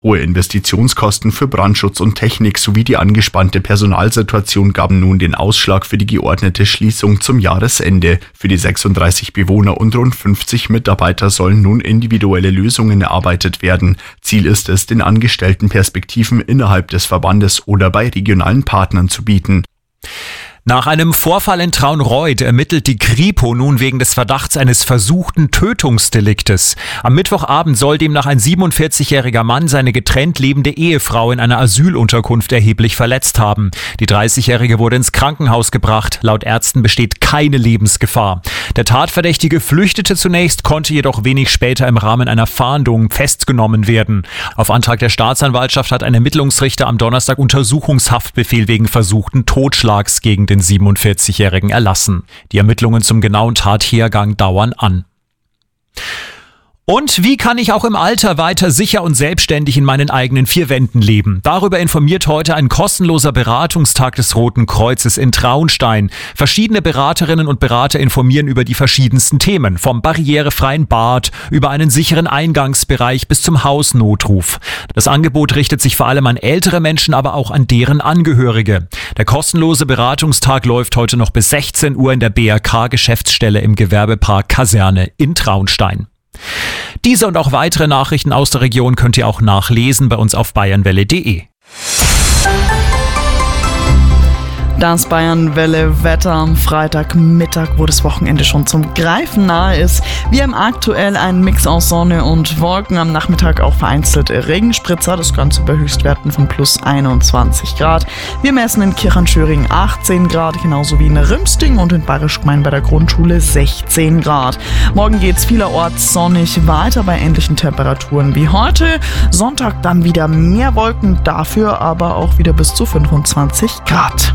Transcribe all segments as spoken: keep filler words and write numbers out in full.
Hohe Investitionskosten für Brandschutz und Technik sowie die angespannte Personalsituation gaben nun den Ausschlag für die geordnete Schließung zum Jahresende. Für die sechsunddreißig Bewohner und rund fünfzig Mitarbeiter sollen nun individuelle Lösungen erarbeitet werden. Ziel ist es, den Angestellten Perspektiven innerhalb des Verbandes oder bei regionalen Partnern zu bieten. Nach einem Vorfall in Traunreut ermittelt die Kripo nun wegen des Verdachts eines versuchten Tötungsdeliktes. Am Mittwochabend soll demnach ein siebenundvierzigjähriger Mann seine getrennt lebende Ehefrau in einer Asylunterkunft erheblich verletzt haben. Die dreißigjährige wurde ins Krankenhaus gebracht. Laut Ärzten besteht keine Lebensgefahr. Der Tatverdächtige flüchtete zunächst, konnte jedoch wenig später im Rahmen einer Fahndung festgenommen werden. Auf Antrag der Staatsanwaltschaft hat ein Ermittlungsrichter am Donnerstag Untersuchungshaftbefehl wegen versuchten Totschlags gegen den siebenundvierzigjährigen erlassen. Die Ermittlungen zum genauen Tathergang dauern an. Und wie kann ich auch im Alter weiter sicher und selbstständig in meinen eigenen vier Wänden leben? Darüber informiert heute ein kostenloser Beratungstag des Roten Kreuzes in Traunstein. Verschiedene Beraterinnen und Berater informieren über die verschiedensten Themen, vom barrierefreien Bad über einen sicheren Eingangsbereich bis zum Hausnotruf. Das Angebot richtet sich vor allem an ältere Menschen, aber auch an deren Angehörige. Der kostenlose Beratungstag läuft heute noch bis sechzehn Uhr in der B R K-Geschäftsstelle im Gewerbepark Kaserne in Traunstein. Diese und auch weitere Nachrichten aus der Region könnt ihr auch nachlesen bei uns auf bayernwelle punkt de. Das Bayernwelle-Wetter am Freitagmittag, wo das Wochenende schon zum Greifen nahe ist. Wir haben aktuell einen Mix aus Sonne und Wolken, am Nachmittag auch vereinzelt Regenspritzer, das Ganze bei Höchstwerten von plus einundzwanzig Grad. Wir messen in Kirchenschöring achtzehn Grad, genauso wie in Rimsting und in Bayerischgemein bei der Grundschule sechzehn Grad. Morgen geht es vielerorts sonnig weiter bei ähnlichen Temperaturen wie heute. Sonntag dann wieder mehr Wolken, dafür aber auch wieder bis zu fünfundzwanzig Grad.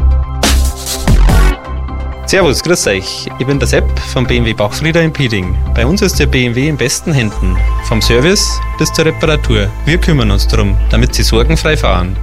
Servus, grüß euch. Ich bin der Sepp vom B M W Bachfrieder in Pieding. Bei uns ist der B M W in besten Händen. Vom Service bis zur Reparatur. Wir kümmern uns darum, damit Sie sorgenfrei fahren.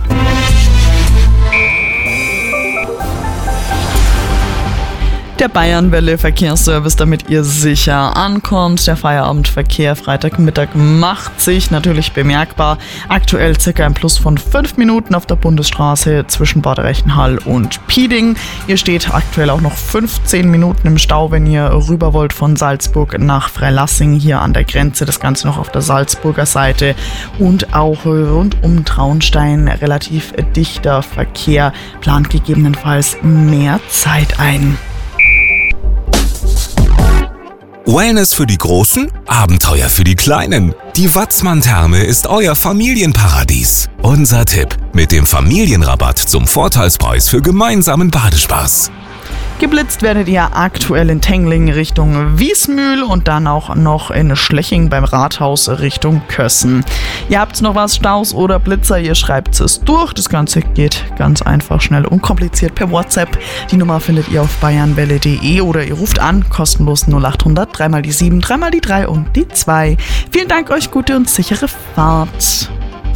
Der Bayernwelle Verkehrsservice, damit ihr sicher ankommt. Der Feierabendverkehr Freitagmittag macht sich natürlich bemerkbar. Aktuell circa ein Plus von fünf Minuten auf der Bundesstraße zwischen Bad Reichenhall und Pieding. Ihr steht aktuell auch noch fünfzehn Minuten im Stau, wenn ihr rüber wollt von Salzburg nach Freilassing, hier an der Grenze. Das Ganze noch auf der Salzburger Seite und auch rund um Traunstein relativ dichter Verkehr. Plant gegebenenfalls mehr Zeit ein. Wellness für die Großen, Abenteuer für die Kleinen. Die Watzmann-Therme ist euer Familienparadies. Unser Tipp: mit dem Familienrabatt zum Vorteilspreis für gemeinsamen Badespaß. Geblitzt werdet ihr aktuell in Tengling Richtung Wiesmühl und dann auch noch in Schleching beim Rathaus Richtung Kössen. Ihr habt noch was, Staus oder Blitzer, ihr schreibt es durch. Das Ganze geht ganz einfach, schnell, unkompliziert per WhatsApp. Die Nummer findet ihr auf bayernwelle punkt de oder ihr ruft an, kostenlos null acht hundert, dreimal die sieben, dreimal die drei und die zwei. Vielen Dank euch, gute und sichere Fahrt.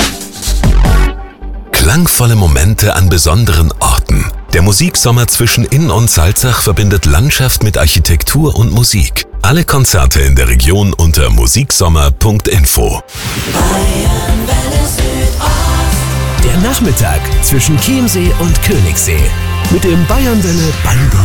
Klangvolle Momente an besonderen Orten. Der Musiksommer zwischen Inn und Salzach verbindet Landschaft mit Architektur und Musik. Alle Konzerte in der Region unter musiksommer punkt info. Der Nachmittag zwischen Chiemsee und Königssee mit dem Bayernwelle Band.